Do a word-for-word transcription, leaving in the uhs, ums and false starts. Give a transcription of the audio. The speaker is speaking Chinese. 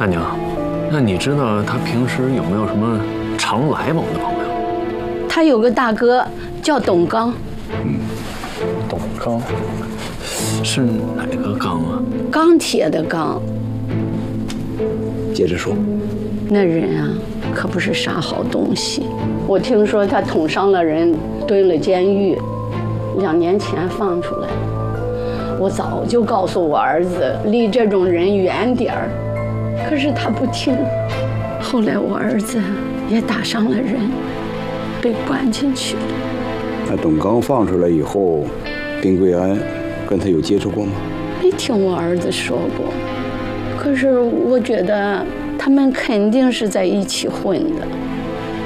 大娘，那你知道他平时有没有什么常来往的朋友？ 他有个大哥叫董刚。 嗯，董刚是哪个刚啊？ 钢铁的钢。 接着说。 那人啊，可不是啥好东西。我听说他捅伤了人，蹲了监狱，两年前放出来。我早就告诉我儿子，离这种人远点儿，可是他不听。后来我儿子也打伤了人，被关进去了。 那董刚放出来以后，丁贵安跟他有接触过吗？ 没听我儿子说过，可是我觉得他们肯定是在一起混的。